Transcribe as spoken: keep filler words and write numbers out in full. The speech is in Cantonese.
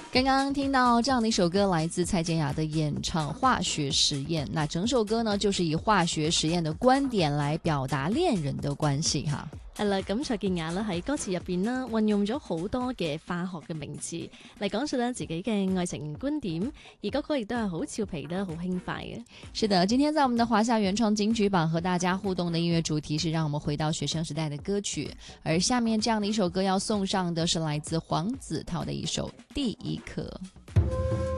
刚刚听到这样的一首歌，来自蔡健雅的演唱《化學實驗》。那整首歌呢，就是以化學實驗的觀點來表達戀人的關係哈。 係啦，咁蔡健雅咧喺歌詞入邊啦，運用咗好多嘅化學嘅名詞嚟講述咧自己嘅愛情觀點，而歌曲亦都係好俏皮啦，好輕快嘅。 是的，今天在我們的華夏原創金曲榜和大家互動的音樂主題是讓我們回到學生時代的歌曲，而下面這樣的一首歌要送上的是來自黃子韜的一首《第一課》。